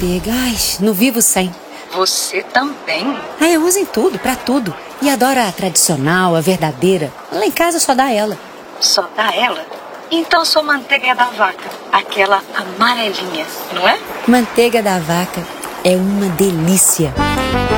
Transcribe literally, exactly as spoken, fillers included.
manteiga. Ai, não vivo sem. Você também? Ah, eu uso em tudo, pra tudo. E adoro a tradicional, a verdadeira. Lá em casa só dá ela. Só dá ela? Então sua manteiga é da vaca. Aquela amarelinha, não é? Manteiga da vaca é uma delícia.